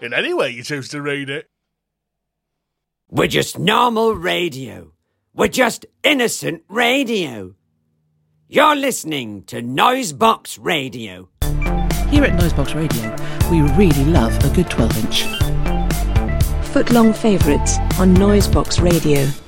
in any way you choose to read it. We're just normal radio. We're just innocent radio. You're listening to Noisebox Radio. Here at Noisebox Radio, we really love a good 12-inch. Footlong favourites on Noisebox Radio.